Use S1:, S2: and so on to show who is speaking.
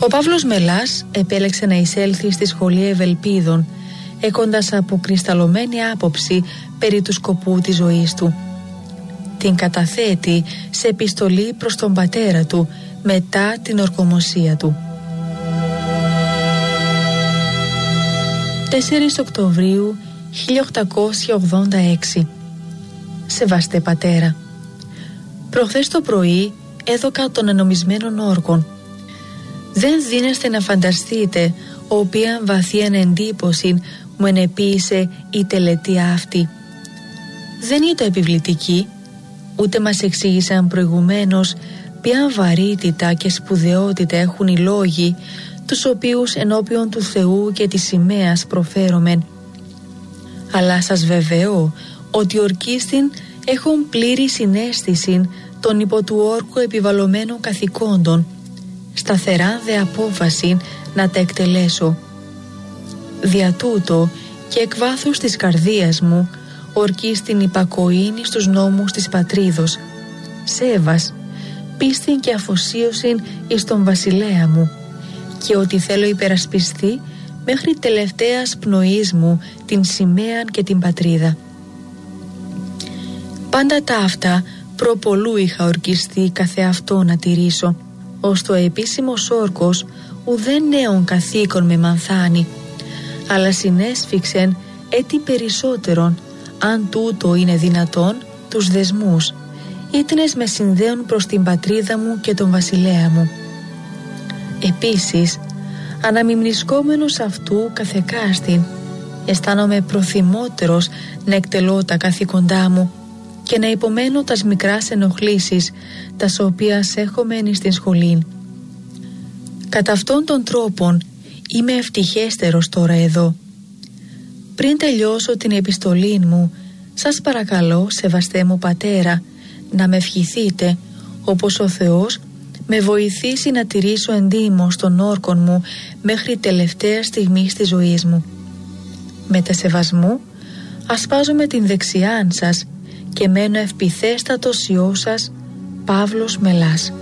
S1: Ο Παύλος Μελάς επέλεξε να εισέλθει στη Σχολή Ευελπίδων, έχοντας αποκρισταλωμένη άποψη περί του σκοπού της ζωής του. Την καταθέτει σε επιστολή προς τον πατέρα του μετά την ορκομοσία του. 4 Οκτωβρίου 1886. Σεβαστέ πατέρα, προχθές το πρωί έδωκα των ενομισμένων όρκων. Δεν δίνεστε να φανταστείτε οποία βαθίαν εντύπωση μου ενεποίησε η τελετή αυτή. Δεν ήταν επιβλητική, ούτε μας εξήγησαν προηγουμένως ποια βαρύτητα και σπουδαιότητα έχουν οι λόγοι τους οποίους ενώπιον του Θεού και της σημαίας προφέρομεν. Αλλά σας βεβαιώ ότι ορκίστην έχουν πλήρη συναίσθηση των υπό του όρκου επιβαλωμένων καθηκόντων, σταθερά δε απόφαση να τα εκτελέσω. Δια τούτο και εκ βάθους της καρδίας μου ορκίστην υπακοήνη στους νόμους της πατρίδος, σέβας, πίστην και αφοσίωσιν εις τον βασιλέα μου, και ότι θέλω υπερασπιστεί μέχρι τελευταίας πνοής μου την σημαία και την πατρίδα. Πάντα τα αυτά προπολού είχα ορκιστεί καθεαυτό να τηρήσω, ως το επίσημος όρκος ουδέν νέων καθήκον με μανθάνει, αλλά συνέσφιξεν έτι περισσότερον, αν τούτο είναι δυνατόν, τους δεσμούς, ήτνες με συνδέουν προς την πατρίδα μου και τον βασιλέα μου. Επίσης, αναμιμνησκόμενος αυτού καθεκάστην, αισθάνομαι προθυμότερος να εκτελώ τα καθήκοντά μου και να υπομένω τας μικράς ενοχλήσεις τας οποίας έχομεν στην σχολήν. Κατά αυτόν τον τρόπον είμαι ευτυχέστερος τώρα εδώ. Πριν τελειώσω την επιστολή μου, σας παρακαλώ, σεβαστέ μου πατέρα, να με ευχηθείτε, όπως ο Θεός με βοηθήσει να τηρήσω εντύμως των όρκων μου μέχρι τελευταία στιγμή της ζωής μου. Με τα σεβασμού ασπάζομαι την δεξιάν σας και μένω ευπιθέστατος ιός σας, Παύλος Μελάς.